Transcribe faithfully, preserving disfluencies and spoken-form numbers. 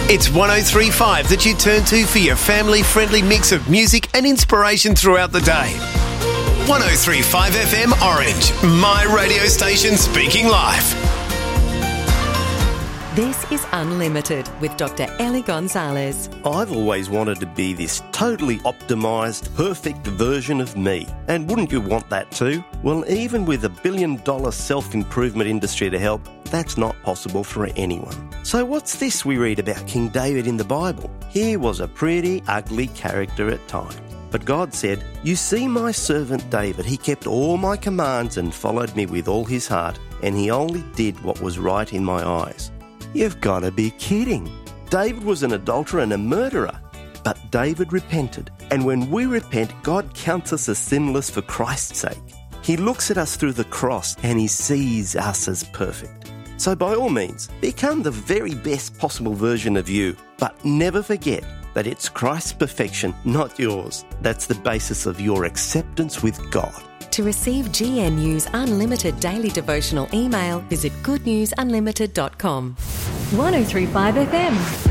It's one oh three point five that you turn to for your family-friendly mix of music and inspiration throughout the day. one oh three point five F M Orange, my radio station speaking live. This is Unlimited with Doctor Ellie Gonzalez. I've always wanted to be this totally optimised, perfect version of me. And wouldn't you want that too? Well, even with a billion-dollar self-improvement industry to help, that's not possible for anyone. So what's this we read about King David in the Bible? He was a pretty ugly character at times. But God said, "You see my servant David, he kept all my commands and followed me with all his heart, and he only did what was right in my eyes." You've got to be kidding. David was an adulterer and a murderer. But David repented. And when we repent, God counts us as sinless for Christ's sake. He looks at us through the cross and he sees us as perfect. So by all means, become the very best possible version of you. But never forget that it's Christ's perfection, not yours. That's the basis of your acceptance with God. To receive G N U's unlimited daily devotional email, visit good news unlimited dot com. one oh three point five F M.